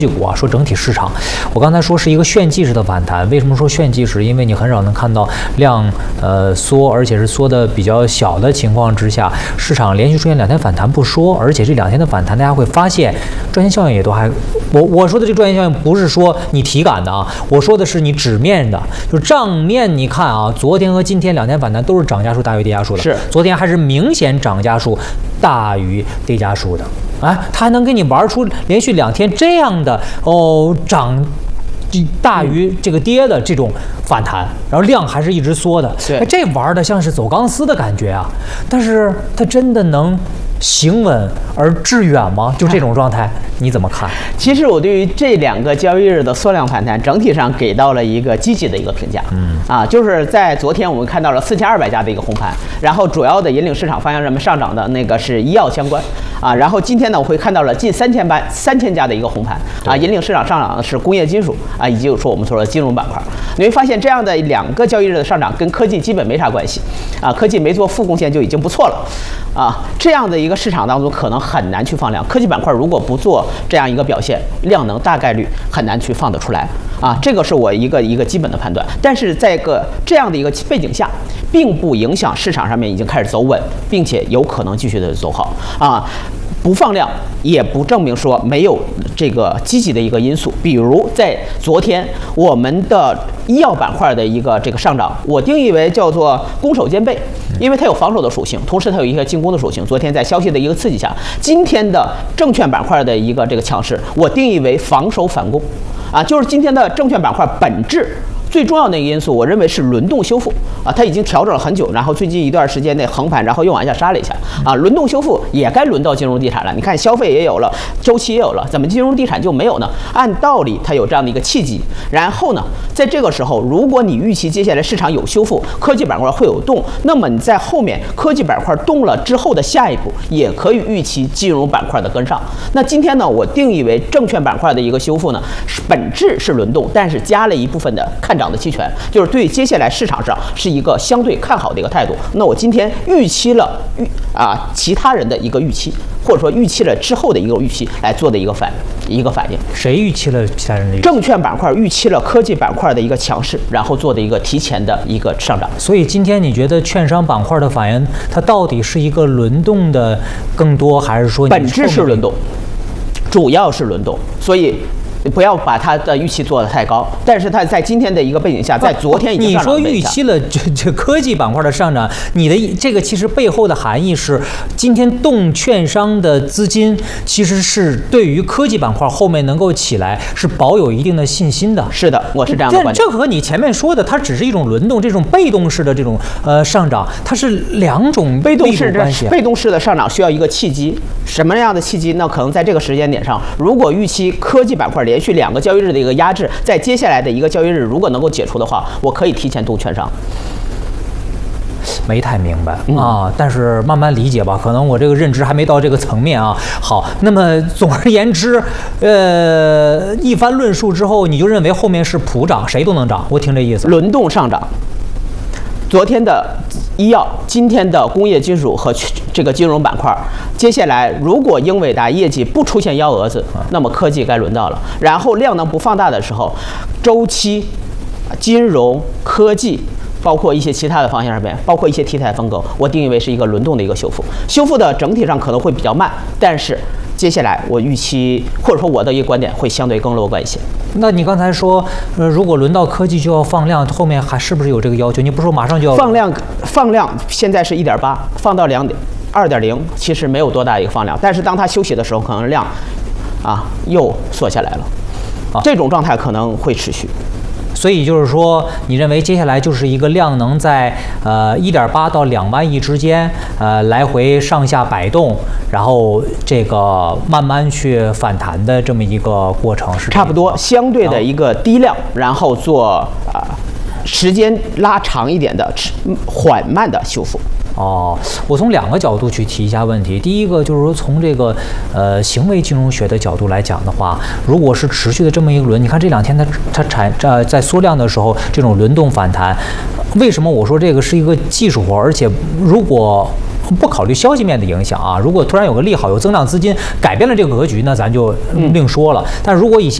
股啊，说整体市场，我刚才说是一个炫技式的反弹。为什么说炫技式？因为你很少能看到量缩，而且是缩的比较小的情况之下，市场连续出现2天反弹不说，而且这2天的反弹，大家会发现赚钱效应也都还。我说的这个赚钱效应不是说你体感的啊，我说的是你纸面的，就是账面。你看啊，昨天和今天2天反弹都是涨家数大于跌家数的， 是昨天还是明显涨家数大于跌家数的。啊，它还能给你玩出连续2天这样的涨大于这个跌的这种反弹，然后量还是一直缩的。 对， 这玩的像是走钢丝的感觉啊，但是它真的能行稳而致远吗？就这种状态，你怎么看？ 其实我对于这2个交易日的缩量反弹，整体上给到了一个积极的一个评价。就是在昨天我们看到了4200家的一个红盘，然后主要的引领市场方向上面上涨的那个是医药相关啊，然后今天呢我会看到了近3000家的一个红盘啊，引领市场上涨的是工业金属啊，以及说我们说的金融板块。你会发现这样的2个交易日的上涨跟科技基本没啥关系啊，科技没做负贡献就已经不错了啊，这样的一个市场当中可能很难去放量，科技板块如果不做这样一个表现，量能大概率很难去放得出来啊，这个是我一个基本的判断。但是在这样的一个背景下，并不影响市场上面已经开始走稳，并且有可能继续的走好啊。不放量也不证明说没有这个积极的一个因素，比如在昨天我们的医药板块的一个这个上涨，我定义为叫做攻守兼备，因为它有防守的属性，同时它有一个进攻的属性。昨天在消息的一个刺激下，今天的证券板块的一个这个强势，我定义为防守反攻啊，就是今天的证券板块本质最重要的一个因素，我认为是轮动修复啊，它已经调整了很久，然后最近一段时间内横盘，然后又往下杀了一下啊，轮动修复也该轮到金融地产了。你看消费也有了，周期也有了，怎么金融地产就没有呢？按道理它有这样的一个契机。然后呢，在这个时候，如果你预期接下来市场有修复，科技板块会有动，那么你在后面科技板块动了之后的下一步，也可以预期金融板块的跟上。那今天呢，我定义为证券板块的一个修复呢，本质是轮动，但是加了一部分的看涨的期权，就是对接下来市场上是一个相对看好的一个态度。那我今天预期了其他人的一个预期，或者说预期了之后的一个预期来做的一个反应。 谁预期了其他人的预期？ 证券板块预期了科技板块的一个强势，然后做的一个提前的一个上涨。 所以今天你觉得券商板块的反应，它到底是一个轮动的更多，还是说本质是轮动，主要是轮动？所以不要把它的预期做得太高，但是它在今天的一个背景下，在昨天已经上涨了。 你说预期了这科技板块的上涨，你的这个其实背后的含义是，今天动券商的资金其实是对于科技板块后面能够起来是保有一定的信心的。 是的，我是这样的观点。 这和你前面说的，它只是一种轮动，这种被动式的这种上涨，它是2种被动关系。 被动式的上涨需要一个契机，什么样的契机？那可能在这个时间点上，如果预期科技板块连续2个交易日的一个压制，在接下来的一个交易日如果能够解除的话，我可以提前动券商。 没太明白啊，但是慢慢理解吧，可能我这个认知还没到这个层面啊。好，那么总而言之，一番论述之后，你就认为后面是普涨，谁都能涨，我听这意思。 轮动上涨，昨天的医药，今天的工业金属和这个金融板块，接下来如果英伟达业绩不出现幺蛾子，那么科技该轮到了。然后量能不放大的时候，周期、金融、科技，包括一些其他的方向上面，包括一些题材风格，我定义为是一个轮动的一个修复。修复的整体上可能会比较慢，但是接下来我预期或者说我的一个观点会相对更乐观一些。 那你刚才说，如果轮到科技就要放量，后面还是不是有这个要求？你不是说马上就要放量？现在是1.8，放到2.0，其实没有多大一个放量，但是当它休息的时候，可能量又缩下来了，这种状态可能会持续。 所以就是说，你认为接下来就是一个量能在1.8到2万亿之间来回上下摆动，然后这个慢慢去反弹的这么一个过程，是差不多相对的一个低量，然后做时间拉长一点的缓慢的修复。 我从2个角度去提一下问题。第一个就是说，从这个行为金融学的角度来讲的话，如果是持续的这么一个轮，你看这2天它在缩量的时候，这种轮动反弹，为什么我说这个是一个技术活？而且如果不考虑消息面的影响啊，如果突然有个利好，有增量资金改变了这个格局，那咱就另说了。但如果以现